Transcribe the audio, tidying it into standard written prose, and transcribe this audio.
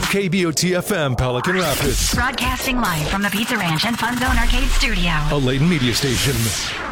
KBOT FM, Pelican Rapids. Broadcasting live from the Pizza Ranch and Fun Zone Arcade Studio. A Layton Media Station.